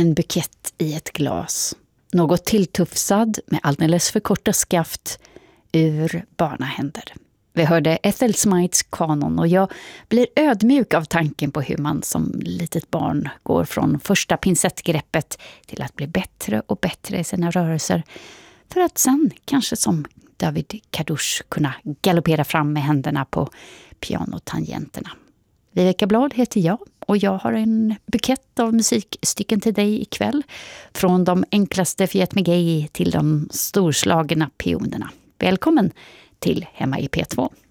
En bukett i ett glas. Något tilltufsad med alldeles för korta skaft ur barnahänder. Vi hörde Ethel Smythes kanon och jag blir ödmjuk av tanken på hur man som litet barn går från första pincettgreppet till att bli bättre och bättre i sina rörelser. För att sen, kanske som David Kadouche, kunna galoppera fram med händerna på pianotangenterna. Viveka Blad heter jag och jag har en bukett av musikstycken till dig ikväll. Från de enklaste Fiat Mégay till de storslagna pionerna. Välkommen till Hemma i P2.